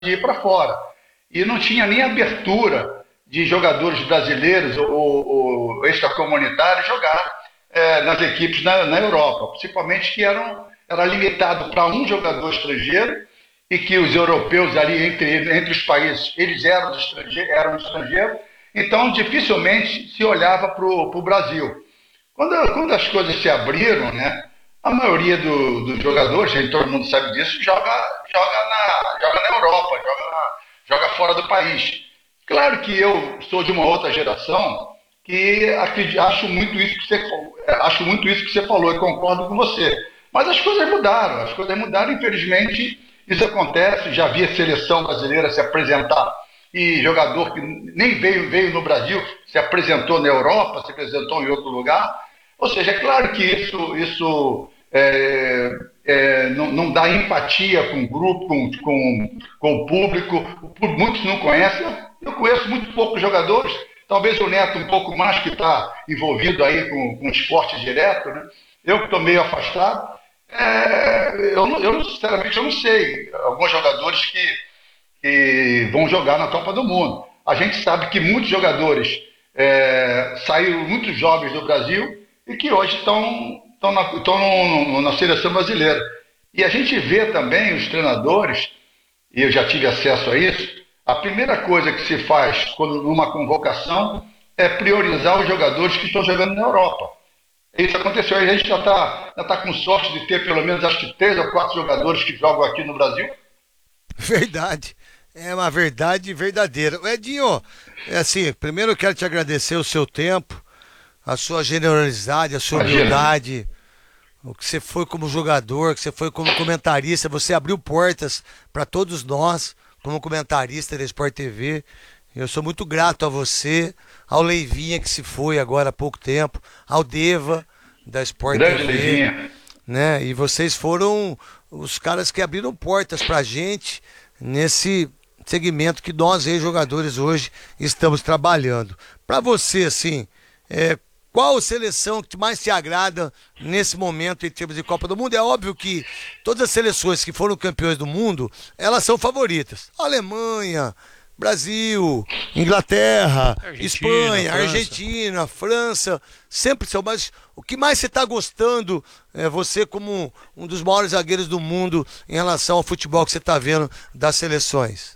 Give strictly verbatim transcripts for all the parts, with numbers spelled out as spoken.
de ir para fora. E não tinha nem abertura de jogadores brasileiros ou, ou extracomunitários jogar é, nas equipes na, na Europa, principalmente que eram, era limitado para um jogador estrangeiro e que os europeus ali entre, entre os países, eles eram estrangeiros, eram estrangeiros, então dificilmente se olhava para o Brasil. Quando, quando as coisas se abriram, né, a maioria do, dos jogadores, e todo mundo sabe disso, joga, joga, na, joga na Europa, joga, na, joga fora do país. Claro que eu sou de uma outra geração que acredito, acho, muito isso que você, acho muito isso que você falou e concordo com você. Mas as coisas mudaram, as coisas mudaram, infelizmente, isso acontece. Já vi a seleção brasileira se apresentar e jogador que nem veio, veio no Brasil, se apresentou na Europa, se apresentou em outro lugar. Ou seja, é claro que isso, isso é, é, não, não dá empatia com o grupo, com, com, com o público. Muitos não conhecem. Eu conheço muito poucos jogadores, talvez o Neto um pouco mais, que está envolvido aí com, com esporte direto, né? Eu que estou meio afastado. É, eu, eu, sinceramente, eu não sei. Alguns jogadores que, que vão jogar na Copa do Mundo. A gente sabe que muitos jogadores é, saíram, muitos jovens do Brasil, e que hoje estão, estão, na, estão no, na seleção brasileira. E a gente vê também os treinadores, e eu já tive acesso a isso, a primeira coisa que se faz quando numa convocação é priorizar os jogadores que estão jogando na Europa. Isso aconteceu, a gente já está já tá com sorte de ter pelo menos acho que três ou quatro jogadores que jogam aqui no Brasil. Verdade. É uma verdade verdadeira. Edinho, é assim, primeiro eu quero te agradecer o seu tempo, a sua generosidade, a sua Imagina. humildade, o que você foi como jogador, o que você foi como comentarista, você abriu portas para todos nós, como comentarista da Sport T V. Eu sou muito grato a você, ao Leivinha, que se foi agora há pouco tempo, ao Deva, da Sport Grande T V. Leivinha. Né? E vocês foram os caras que abriram portas pra gente nesse segmento que nós, ex-jogadores, hoje estamos trabalhando. Para você, assim, é, qual seleção que mais te agrada nesse momento em termos de Copa do Mundo? É óbvio que todas as seleções que foram campeões do mundo, elas são favoritas. Alemanha, Brasil, Inglaterra, Argentina, Espanha, França. Argentina, França, sempre são. Mas o que mais você está gostando, é, você como um dos maiores zagueiros do mundo, em relação ao futebol que você está vendo das seleções?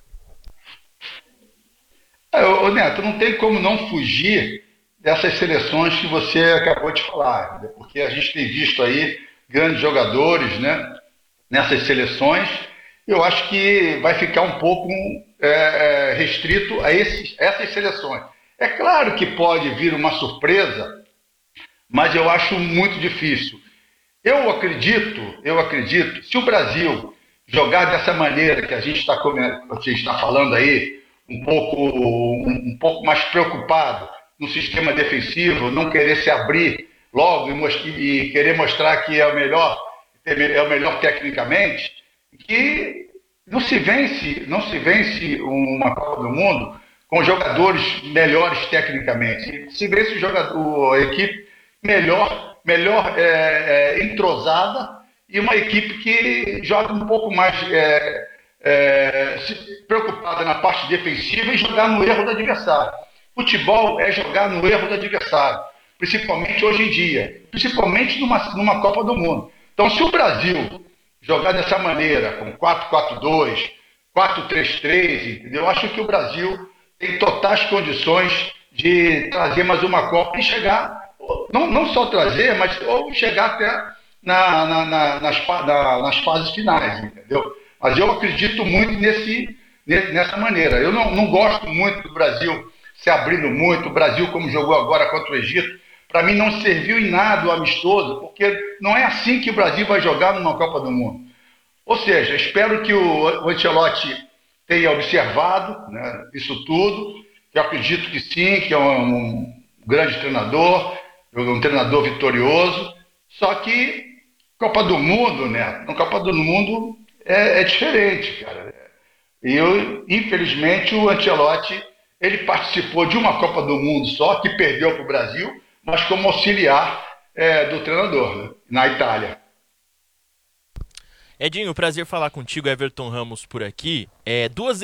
É, ô, Neto, não tem como não fugir dessas seleções que você acabou de falar, né? Porque a gente tem visto aí grandes jogadores, né, nessas seleções. Eu acho que vai ficar um pouco é, restrito a esses, essas seleções. É claro que pode vir uma surpresa, mas eu acho muito difícil. Eu acredito, eu acredito, se o Brasil jogar dessa maneira que a gente está, que está falando aí, um pouco, um, um pouco mais preocupado no sistema defensivo, não querer se abrir logo e, e querer mostrar que é o melhor, é o melhor tecnicamente, que não se vence, não se vence uma Copa do Mundo com jogadores melhores tecnicamente. Se vence o jogador, a equipe melhor, melhor é, é, entrosada, e uma equipe que joga um pouco mais é, é, se preocupada na parte defensiva e jogar no erro do adversário. Futebol é jogar no erro do adversário, principalmente hoje em dia, principalmente numa, numa Copa do Mundo. Então, se o Brasil jogar dessa maneira, com quatro quatro dois, quatro três três, entendeu? Eu acho que o Brasil tem totais condições de trazer mais uma Copa e chegar, não, não só trazer, mas ou chegar até na, na, na, nas, na, nas fases finais, entendeu? Mas eu acredito muito nesse, nessa maneira. Eu não, não gosto muito do Brasil se abrindo muito, o Brasil como jogou agora contra o Egito. Para mim não serviu em nada o amistoso, porque não é assim que o Brasil vai jogar numa Copa do Mundo. Ou seja, espero que o, o Ancelotti tenha observado, né, isso tudo. Eu acredito que sim, que é um, um grande treinador, um treinador vitorioso. Só que Copa do Mundo, né? Na Copa do Mundo é, é diferente, cara. E eu, infelizmente, o Ancelotti, ele participou de uma Copa do Mundo só, que perdeu para o Brasil, mas como auxiliar é, do treinador, né, na Itália. Edinho, prazer falar contigo, Everton Ramos por aqui. É, duas